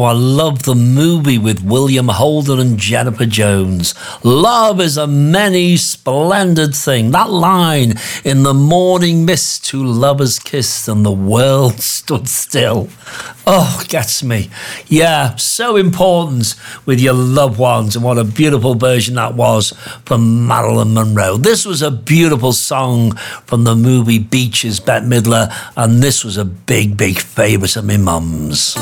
I love the movie with William Holden and Jennifer Jones. Love is a many splendid thing. That line, in the morning mist, two lovers kissed and the world stood still. Oh, gets me. Yeah, so important with your loved ones, and what a beautiful version that was from Marilyn Monroe. This was a beautiful song from the movie Beaches, Bette Midler, and this was a big, big favourite of my mum's.